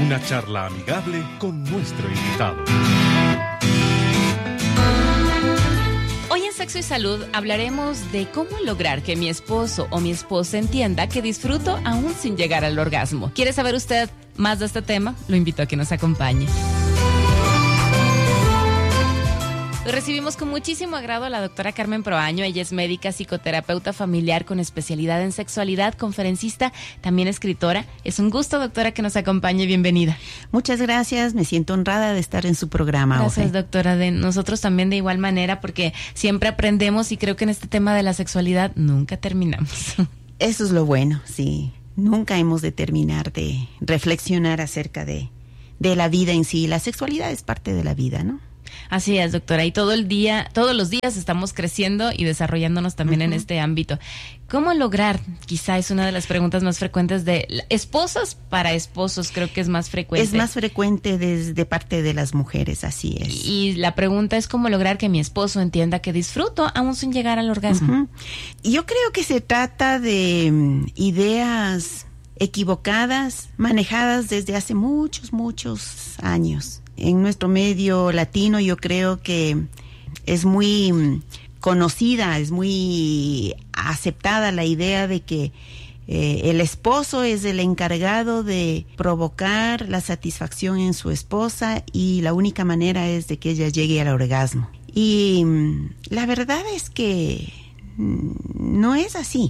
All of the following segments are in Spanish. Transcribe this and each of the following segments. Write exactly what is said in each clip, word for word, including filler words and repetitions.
Una charla amigable con nuestro invitado. Hoy en Sexo y Salud hablaremos de cómo lograr que mi esposo o mi esposa entienda que disfruto aún sin llegar al orgasmo. ¿Quiere saber usted más de este tema? Lo invito a que nos acompañe. Recibimos con muchísimo agrado a la doctora Carmen Proaño. Ella es médica, psicoterapeuta familiar con especialidad en sexualidad, conferencista, también escritora. Es un gusto, doctora, que nos acompañe. Bienvenida. Muchas gracias. Me siento honrada de estar en su programa. Gracias, Oje. doctora. De nosotros también de igual manera, porque siempre aprendemos y creo que en este tema de la sexualidad nunca terminamos. Eso es lo bueno, sí. Nunca hemos de terminar de reflexionar acerca de, de la vida en sí. La sexualidad es parte de la vida, ¿no? Así es, doctora, y todo el día, todos los días estamos creciendo y desarrollándonos también uh-huh. en este ámbito. ¿Cómo lograr? Quizá es una de las preguntas más frecuentes de esposas para esposos, creo que es más frecuente. Es más frecuente desde parte de las mujeres, así es. Y, y la pregunta es cómo lograr que mi esposo entienda que disfruto aún sin llegar al orgasmo. Uh-huh. Yo creo que se trata de um, ideas equivocadas, manejadas desde hace muchos, muchos años. En nuestro medio latino yo creo que es muy conocida, es muy aceptada la idea de que eh, el esposo es el encargado de provocar la satisfacción en su esposa y la única manera es de que ella llegue al orgasmo. Y la verdad es que no es así.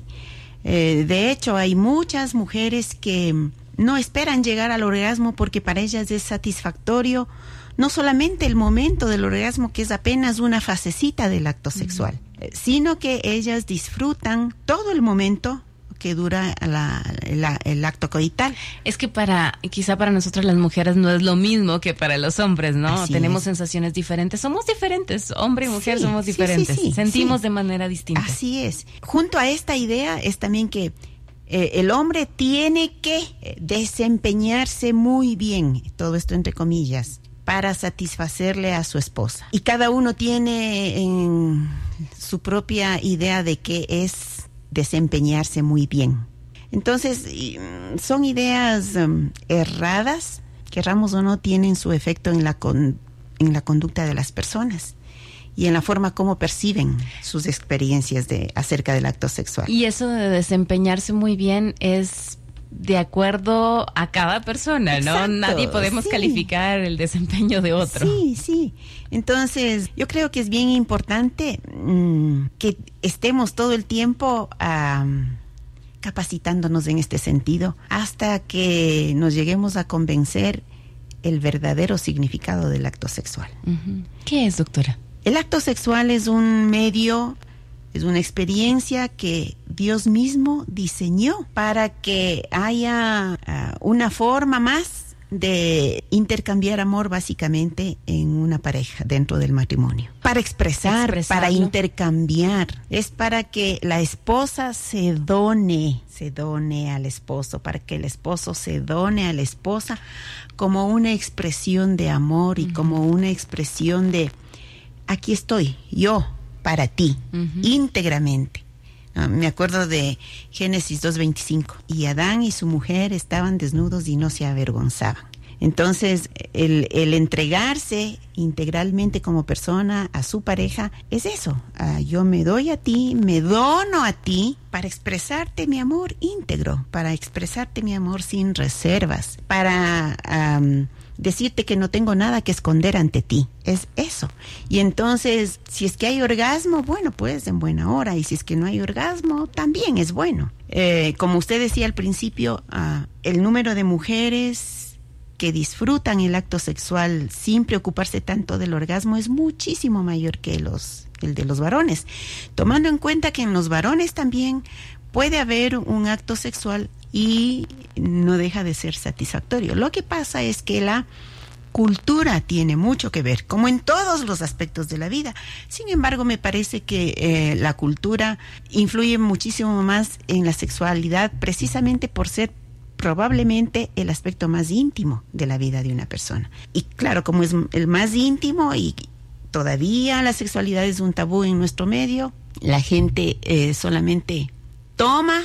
Eh, de hecho, hay muchas mujeres que no esperan llegar al orgasmo porque para ellas es satisfactorio no solamente el momento del orgasmo, que es apenas una fasecita del acto sexual, uh-huh. sino que ellas disfrutan todo el momento que dura la, la, el acto coital. Es que para, quizá para nosotras las mujeres no es lo mismo que para los hombres, ¿no? Así Tenemos es. sensaciones diferentes, somos diferentes, hombre y mujer sí, somos sí, diferentes, sí, sí, sentimos sí. de manera distinta. Así es. Junto a esta idea es también que Eh, el hombre tiene que desempeñarse muy bien, todo esto entre comillas, para satisfacerle a su esposa. Y cada uno tiene en su propia idea de qué es desempeñarse muy bien. Entonces, son ideas um, erradas, querramos o no, tienen su efecto en la, con, en la conducta de las personas y en la forma como perciben sus experiencias de acerca del acto sexual. Y eso de desempeñarse muy bien es de acuerdo a cada persona, ¿no? Exacto, Nadie podemos sí. calificar el desempeño de otro. Sí, sí. Entonces, yo creo que es bien importante mmm, que estemos todo el tiempo um, capacitándonos en este sentido hasta que nos lleguemos a convencer el verdadero significado del acto sexual. Uh-huh. ¿Qué es, doctora? El acto sexual es un medio, es una experiencia que Dios mismo diseñó para que haya uh, una forma más de intercambiar amor básicamente en una pareja dentro del matrimonio. Para expresar, Expresarlo. Para intercambiar. Es para que la esposa se done, se done al esposo, para que el esposo se done a la esposa como una expresión de amor y uh-huh. como una expresión de aquí estoy, yo, para ti, uh-huh. íntegramente. Uh, me acuerdo de Génesis dos veinticinco. Y Adán y su mujer estaban desnudos y no se avergonzaban. Entonces, el, el entregarse integralmente como persona a su pareja es eso. Uh, yo me doy a ti, me dono a ti para expresarte mi amor íntegro, para expresarte mi amor sin reservas, para Um, decirte que no tengo nada que esconder ante ti, es eso. Y entonces, si es que hay orgasmo, bueno, pues en buena hora, y si es que no hay orgasmo, también es bueno. Eh, como usted decía al principio, uh, el número de mujeres que disfrutan el acto sexual sin preocuparse tanto del orgasmo es muchísimo mayor que los, el de los varones, tomando en cuenta que en los varones también puede haber un acto sexual y no deja de ser satisfactorio. Lo que pasa es que la cultura tiene mucho que ver, como en todos los aspectos de la vida. Sin embargo, me parece que eh, la cultura influye muchísimo más en la sexualidad, precisamente por ser probablemente el aspecto más íntimo de la vida de una persona. Y claro, como es el más íntimo y todavía la sexualidad es un tabú en nuestro medio, la gente eh, solamente toma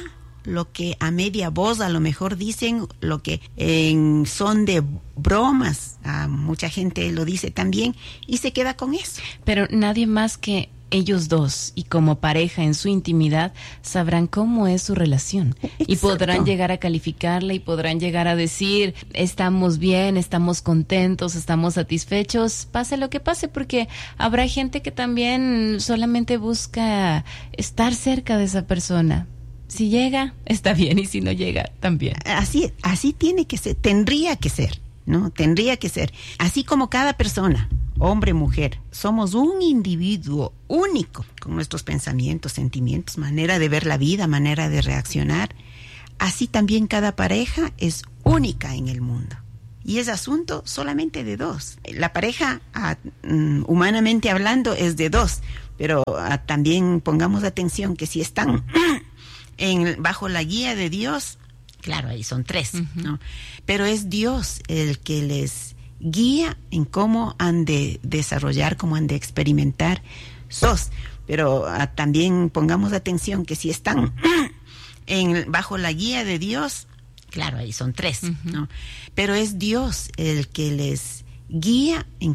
lo que a media voz a lo mejor dicen, lo que en son de bromas, a mucha gente lo dice también, y se queda con eso. Pero nadie más que ellos dos y como pareja en su intimidad sabrán cómo es su relación. Exacto. Y podrán llegar a calificarla y podrán llegar a decir estamos bien, estamos contentos, estamos satisfechos, pase lo que pase, porque habrá gente que también solamente busca estar cerca de esa persona. Si llega, está bien, y si no llega, también. Así, así tiene que ser, tendría que ser, ¿no? Tendría que ser. Así como cada persona, hombre, mujer, somos un individuo único, con nuestros pensamientos, sentimientos, manera de ver la vida, manera de reaccionar. Así también cada pareja es única en el mundo. Y es asunto solamente de dos. La pareja, ah, humanamente hablando, es de dos, pero ah, también pongamos atención que si están en, bajo la guía de Dios, claro, ahí son tres, uh-huh. ¿no? Pero es Dios el que les guía en cómo han de desarrollar, cómo han de experimentar sos. Pero ah, también pongamos atención que si están en, bajo la guía de Dios, claro, ahí son tres, uh-huh. ¿no? Pero es Dios el que les guía en